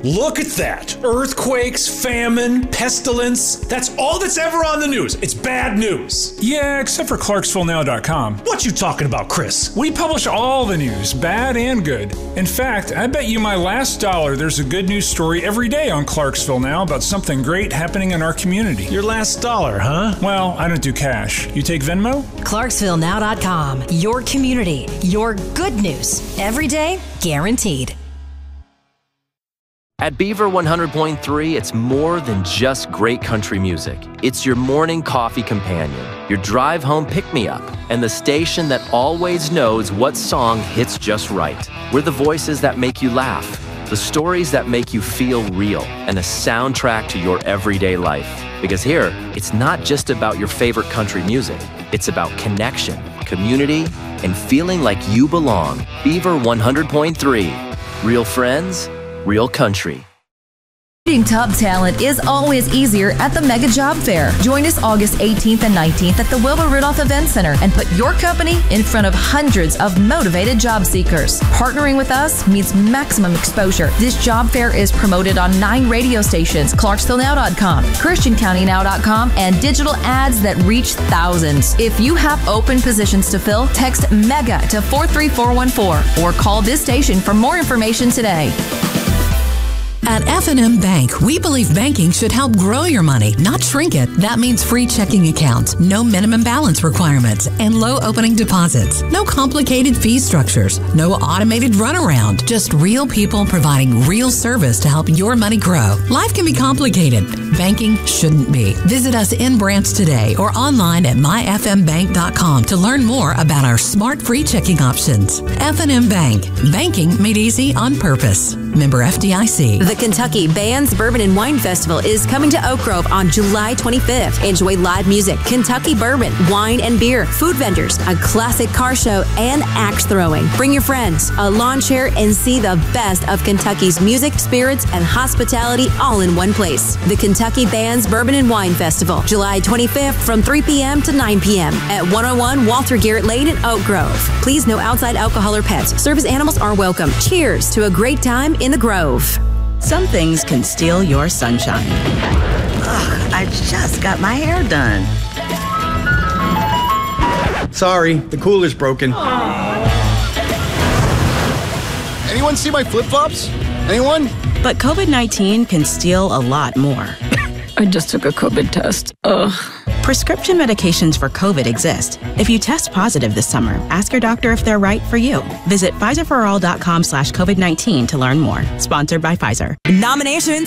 Look at that. Earthquakes, famine, pestilence. That's all that's ever on the news. It's bad news. Yeah, except for ClarksvilleNow.com. What you talking about, Chris? We publish all the news, bad and good. In fact, I bet you my last dollar there's a good news story every day on Clarksville Now about something great happening in our community. Your last dollar, huh? Well, I don't do cash. You take Venmo? ClarksvilleNow.com. Your community. Your good news. Every day, guaranteed. At Beaver 100.3, it's more than just great country music. It's your morning coffee companion, your drive home pick-me-up, and the station that always knows what song hits just right. We're the voices that make you laugh, the stories that make you feel real, and a soundtrack to your everyday life. Because here, it's not just about your favorite country music. It's about connection, community, and feeling like you belong. Beaver 100.3. Real friends, real country. Meeting top talent is always easier at the Mega Job Fair. Join us August 18th and 19th at the Wilbur Rudolph Event Center and put your company in front of hundreds of motivated job seekers. Partnering with us means maximum exposure. This job fair is promoted on 9 radio stations, ClarksvilleNow.com, ChristianCountyNow.com, and digital ads that reach thousands. If you have open positions to fill, text MEGA to 43414 or call this station for more information today. At F&M Bank, we believe banking should help grow your money, not shrink it. That means free checking accounts, no minimum balance requirements, and low opening deposits. No complicated fee structures, no automated runaround, just real people providing real service to help your money grow. Life can be complicated. Banking shouldn't be. Visit us in branch today or online at myfmbank.com to learn more about our smart free checking options. F&M Bank, banking made easy on purpose. Member FDIC. The Kentucky Bands Bourbon and Wine Festival is coming to Oak Grove on July 25th. Enjoy live music, Kentucky bourbon, wine and beer, food vendors, a classic car show, and axe throwing. Bring your friends, a lawn chair, and see the best of Kentucky's music, spirits, and hospitality all in one place. The Kentucky Bands Bourbon and Wine Festival, July 25th from 3 p.m. to 9 p.m. at 101 Walter Garrett Lane in Oak Grove. Please, no outside alcohol or pets. Service animals are welcome. Cheers to a great time in the Grove. Some things can steal your sunshine. Ugh, I just got my hair done. Sorry, the cooler's broken. Anyone see my flip-flops? Anyone? But COVID-19 can steal a lot more. I just took a COVID test. Ugh. Prescription medications for COVID exist. If you test positive this summer, ask your doctor if they're right for you. Visit PfizerForAll.com/COVID-19 to learn more. Sponsored by Pfizer. Nominations